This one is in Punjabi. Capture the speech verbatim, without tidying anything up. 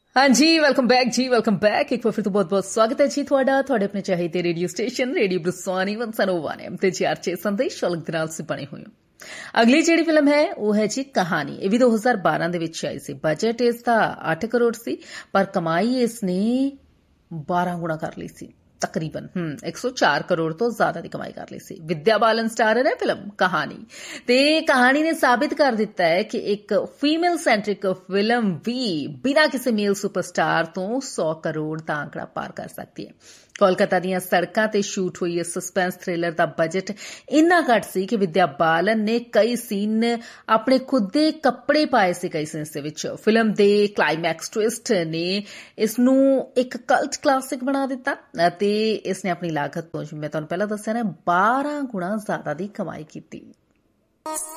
हाँ जी, वेलकम बैक जी, वेलकम बैक। एक बार फिर तो बहुत बहुत स्वागत है जी ਤੁਹਾਡਾ ਤੁਹਾਡੇ ਆਪਣੇ ਚਾਹੀਦੇ ਰੇਡੀਓ ਸਟੇਸ਼ਨ ਰੇਡੀਓ ਬਰਸਾਨੀ ਇੱਕ ਸੌ ਇੱਕ ਐਮ ਤੇ ਚਾਰ ਛੇ ਸੰਦੇਸ਼ ਅਲਗ ਦੇ ਨਾਲ ਸੇ ਬਣੇ ਹੋਏ ਹੋ। ਅਗਲੀ ਜਿਹੜੀ ਫਿਲਮ ਹੈ ਉਹ ਹੈ ਜੀ ਕਹਾਣੀ। ਇਹ ਵੀ ਦੋ ਹਜ਼ਾਰ ਬਾਰਾਂ ਦੇ ਵਿੱਚ ਆਈ ਸੀ। ਬਜਟ ਇਸ ਦਾ ਅੱਠ ਕਰੋੜ ਸੀ ਪਰ ਕਮਾਈ ਇਸ ਨੇ ਬਾਰਾਂ ਗੁਣਾ ਕਰ ਲਈ ਸੀ। तकरीबन हम्म एक सौ चार करोड़ तो ज्यादा की कमाई कर ली सी। विद्या बालन स्टारर है फिल्म कहानी ते कहानी ने साबित कर दिता है कि एक फीमेल सेंट्रिक फिल्म भी बिना किसी मेल सुपरस्टार तो सौ करोड़ का आंकड़ा पार कर सकती है। कोलकाता ਦੀਆਂ ਸੜਕਾਂ ਤੇ ਸ਼ੂਟ ਹੋਈ ਇਸ ਸਸਪੈਂਸ ਥ੍ਰਿਲਰ ਦਾ ਬਜਟ ਇੰਨਾ ਘੱਟ ਸੀ ਕਿ ਵਿਦਿਆ ਬਾਲਨ ਨੇ ਕਈ ਸੀਨ ਆਪਣੇ ਖੁਦ ਦੇ ਕੱਪੜੇ ਪਾਏ ਸੀ ਕਈ ਸੀਨਸ ਦੇ ਵਿੱਚ। ਫਿਲਮ ਦੇ ਕਲਾਈਮੈਕਸ ਟਵਿਸਟ ਨੇ ਇਸ ਨੂੰ ਇੱਕ ਕਲਟ ਕਲਾਸਿਕ ਬਣਾ ਦਿੱਤਾ ਅਤੇ ਇਸ ਨੇ ਆਪਣੀ ਲਾਗਤ ਤੋਂ ਜਿਵੇਂ ਮੈਂ ਤੁਹਾਨੂੰ ਪਹਿਲਾਂ ਦੱਸਿਆ ਨਾ ਬਾਰਾਂ ਗੁਣਾ ਜ਼ਿਆਦਾ ਦੀ ਕਮਾਈ ਕੀਤੀ।